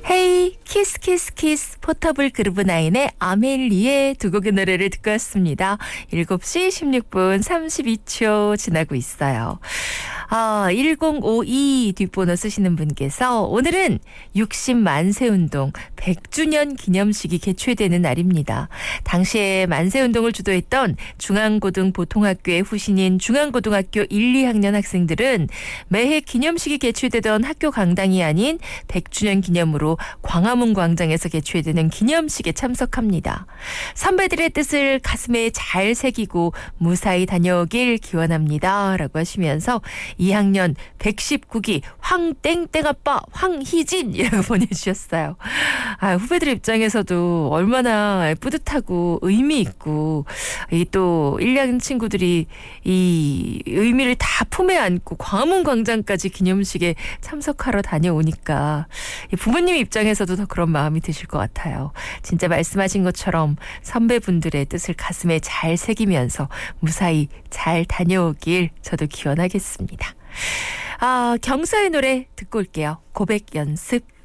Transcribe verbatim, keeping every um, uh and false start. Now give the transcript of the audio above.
헤이 키스 키스 키스 포터블 그루브나인의 아멜리에 두 곡의 노래를 듣고 왔습니다. 일곱 시 십육 분 삼십이 초 지나고 있어요. 아, 일공오이 뒷번호 쓰시는 분께서 오늘은 육십 만세운동 백 주년 기념식이 개최되는 날입니다. 당시에 만세운동을 주도했던 중앙고등보통학교의 후신인 중앙고등학교 일, 이 학년 학생들은 매해 기념식이 개최되던 학교 강당이 아닌 백 주년 기념으로 광화문 광장에서 개최되는 기념식에 참석합니다. 선배들의 뜻을 가슴에 잘 새기고 무사히 다녀오길 기원합니다. 라고 하시면서 이 학년 백십구 기 황땡땡아빠 황희진이라고 보내주셨어요. 아, 후배들 입장에서도 얼마나 뿌듯하고 의미 있고 이 또 일 학년 친구들이 이 의미를 다 품에 안고 광화문 광장까지 기념식에 참석하러 다녀오니까 부모님 입장에서도 더 그런 마음이 드실 것 같아요. 진짜 말씀하신 것처럼 선배분들의 뜻을 가슴에 잘 새기면서 무사히 잘 다녀오길 저도 기원하겠습니다. 아, 경서의 노래 듣고 올게요. 고백 연습.